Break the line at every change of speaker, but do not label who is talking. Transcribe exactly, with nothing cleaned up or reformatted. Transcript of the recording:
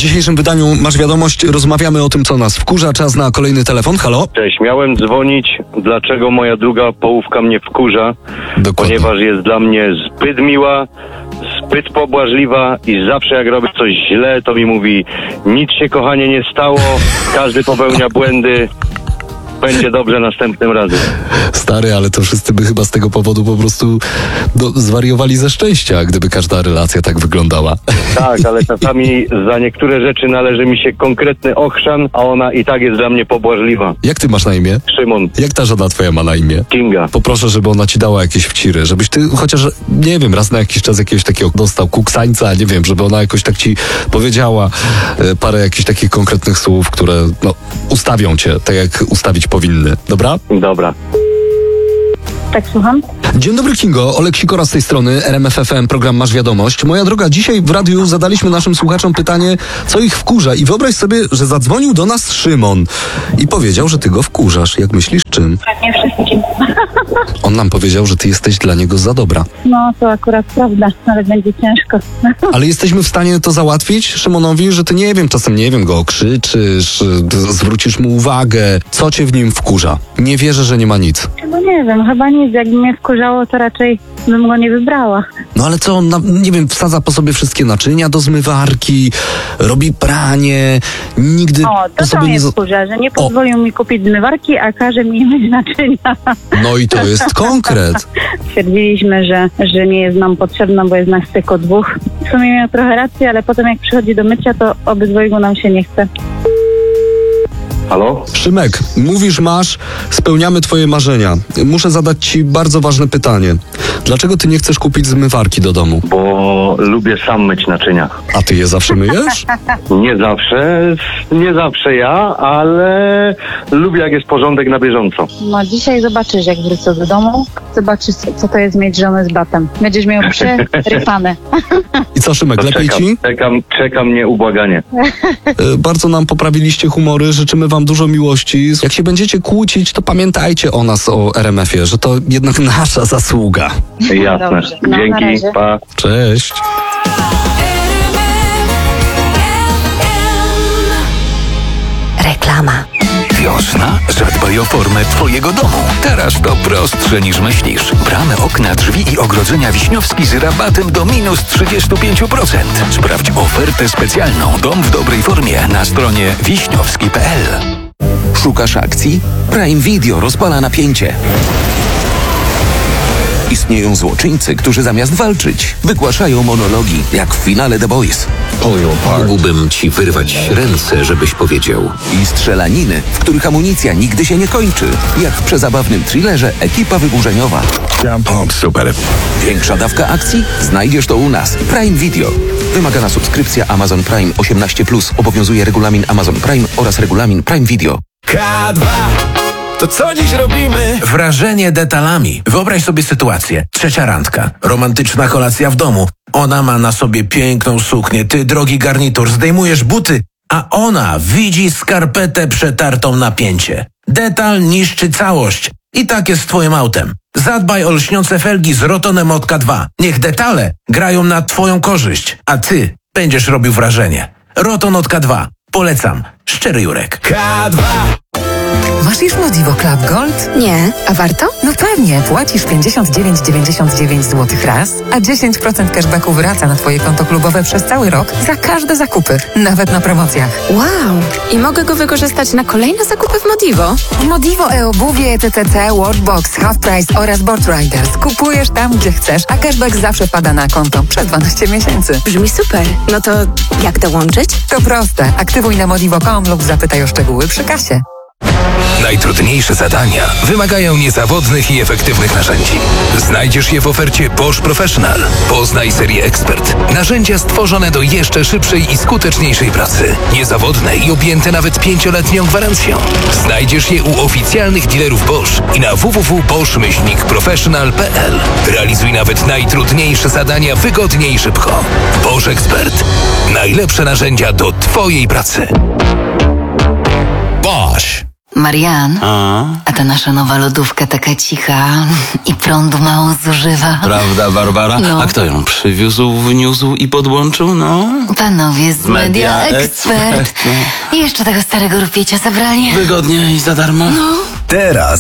dzisiejszym wydaniu Masz Wiadomość rozmawiamy o tym, co nas wkurza. Czas na kolejny telefon. Halo?
Cześć, miałem dzwonić, dlaczego moja druga połówka mnie wkurza.
Dokładnie.
Ponieważ jest dla mnie zbyt miła, zbyt pobłażliwa i zawsze jak robię coś źle, to mi mówi: nic się, kochanie, nie stało, każdy popełnia błędy, będzie dobrze następnym razem.
Stary, ale to wszyscy by chyba z tego powodu po prostu no, zwariowali ze szczęścia, gdyby każda relacja tak wyglądała.
Tak, ale czasami za niektóre rzeczy należy mi się konkretny ochrzan, a ona i tak jest dla mnie pobłażliwa.
Jak ty masz na imię?
Szymon.
Jak ta żona twoja ma na imię?
Kinga.
Poproszę, żeby ona ci dała jakieś wciry, żebyś ty chociaż, nie wiem, raz na jakiś czas jakiegoś takiego dostał kuksańca, nie wiem, żeby ona jakoś tak ci powiedziała e, parę jakichś takich konkretnych słów, które no, ustawią cię, tak jak ustawić powinny. Dobra?
Dobra.
Tak, słucham?
Dzień dobry, Kingo. Olek Sikora z tej strony, R M F F M, program Masz Wiadomość. Moja droga, dzisiaj w radiu zadaliśmy naszym słuchaczom pytanie, co ich wkurza. I wyobraź sobie, że zadzwonił do nas Szymon i powiedział, że ty go wkurzasz. Jak myślisz, czym?
Nie wszystkim.
On nam powiedział, że ty jesteś dla niego za dobra.
No, to akurat prawda, ale będzie ciężko.
Ale jesteśmy w stanie to załatwić Szymonowi, że ty, nie wiem, czasem, nie wiem, go okrzyczysz, zwrócisz mu uwagę. Co cię w nim wkurza? Nie wierzę, że nie ma nic.
No nie wiem, chyba nic. Jakby mnie wkurzało, to raczej bym go nie wybrała.
No ale co, on, na, nie wiem, wsadza po sobie wszystkie naczynia do zmywarki, robi pranie, nigdy
O,
po
to
sobie
to mnie
nie... za-
wkurza, że nie pozwolił mi kupić zmywarki, a każe mi myć naczynia.
No i to jest konkret.
Stwierdziliśmy, że, że nie jest nam potrzebna, bo jest nas tylko dwóch. W sumie miał trochę rację, ale potem jak przychodzi do mycia, to obydwojgu nam się nie chce.
Halo?
Szymek, mówisz masz, spełniamy twoje marzenia. Muszę zadać ci bardzo ważne pytanie. Dlaczego ty nie chcesz kupić zmywarki do domu?
Bo lubię sam myć naczynia.
A ty je zawsze myjesz?
Nie zawsze, nie zawsze ja, ale lubię, jak jest porządek na bieżąco.
No dzisiaj zobaczysz, jak wrócę do domu, zobaczysz, co to jest mieć żonę z batem. Będziesz miał przerypane.
I co, Szymek,
To
lepiej
czekam,
ci?
czekam, czeka mnie ubłaganie.
E, bardzo nam poprawiliście humory, życzymy wam dużo miłości. Jak się będziecie kłócić, to pamiętajcie o nas, o R M F ie, że to jednak nasza zasługa.
Jasne.
Dobrze. No, na
Dzięki,
razie.
pa.
Cześć.
Reklama.
Wiosna? Zadbaj o formę twojego domu. Teraz to prostsze niż myślisz. Bramy, okna, drzwi i ogrodzenia Wiśniowski z rabatem do minus trzydzieści pięć procent. Sprawdź ofertę specjalną Dom w dobrej formie na stronie wiśniowski kropka p l.
Szukasz akcji? Prime Video rozpala napięcie. Istnieją złoczyńcy, którzy zamiast walczyć, wygłaszają monologi, jak w finale The Boys.
Mógłbym ci wyrwać ręce, żebyś powiedział.
I strzelaniny, w których amunicja nigdy się nie kończy, jak w przezabawnym thrillerze Ekipa Wyburzeniowa.
O, super.
Większa dawka akcji? Znajdziesz to u nas. Prime Video. Wymagana subskrypcja Amazon Prime osiemnaście plus. Obowiązuje regulamin Amazon Prime oraz regulamin Prime Video.
K dwa. To co dziś robimy? Wrażenie detalami. Wyobraź sobie sytuację. Trzecia randka. Romantyczna kolacja w domu. Ona ma na sobie piękną suknię, ty drogi garnitur. Zdejmujesz buty, a ona widzi skarpetę przetartą na pięcie. Detal niszczy całość. I tak jest z twoim autem. Zadbaj o lśniące felgi z Rotonem od K dwa. Niech detale grają na twoją korzyść, a ty będziesz robił wrażenie. Roton od K dwa. Polecam. Szczery Jurek. K dwa.
Masz już Modivo Club Gold?
Nie, a warto?
No pewnie, płacisz pięćdziesiąt dziewięć dziewięćdziesiąt dziewięć złotych raz, a dziesięć procent cashbacku wraca na twoje konto klubowe przez cały rok za każde zakupy, nawet na promocjach.
Wow! I mogę go wykorzystać na kolejne zakupy w Modivo?
Modivo e-obuwie, T T C, Watchbox, Half Price oraz Board Riders. Kupujesz tam, gdzie chcesz, a cashback zawsze pada na konto przez dwanaście miesięcy.
Brzmi super. No to jak dołączyć?
To proste. Aktywuj na modivo kropka com lub zapytaj o szczegóły przy kasie.
Najtrudniejsze zadania wymagają niezawodnych i efektywnych narzędzi. Znajdziesz je w ofercie Bosch Professional. Poznaj serię Expert. Narzędzia stworzone do jeszcze szybszej i skuteczniejszej pracy. Niezawodne i objęte nawet pięcioletnią gwarancją. Znajdziesz je u oficjalnych dealerów Bosch i na w w w kropka bosch professional kropka p l. Realizuj nawet najtrudniejsze zadania wygodnie i szybko. Bosch Expert. Najlepsze narzędzia do twojej pracy.
Bosch.
Marian,
A?
a ta nasza nowa lodówka taka cicha i prądu mało zużywa.
Prawda, Barbara?
No.
A kto ją przywiózł, wniósł i podłączył? No.
Panowie z Media
Media
Expert.
Expert,
I jeszcze tego starego rupiecia zabrali.
Wygodnie i za darmo.
No.
Teraz